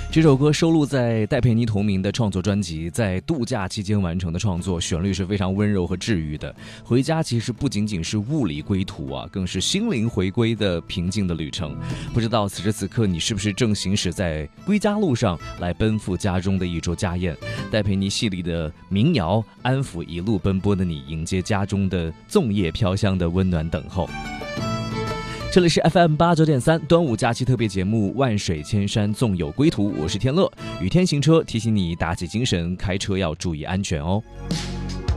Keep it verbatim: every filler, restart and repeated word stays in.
这首歌收录在戴佩妮同名的创作专辑，在度假期间完成的创作，旋律是非常温柔和治愈的。回家其实不仅仅是物理归途啊，更是心灵回归的平静的旅程。不知道此时此刻你是不是正行驶在归家路上，来奔赴家中的一桌家宴？戴佩妮戏里的民谣安抚一路奔波的你，迎接家中的粽叶飘香的温暖等候。这里是 F M 八九点三端午假期特别节目《万水千山纵有归途》，我是天乐。雨天行车，提醒你打起精神，开车要注意安全哦。